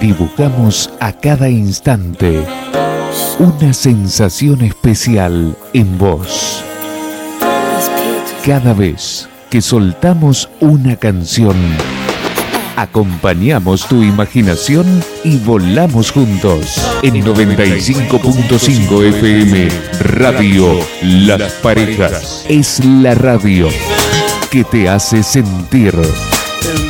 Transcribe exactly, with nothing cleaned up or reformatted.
Dibujamos a cada instante una sensación especial en vos. Cada vez que soltamos una canción, acompañamos tu imaginación y volamos juntos. En noventa y cinco punto cinco F M, Radio Las Parejas. Es la radio que te hace sentir.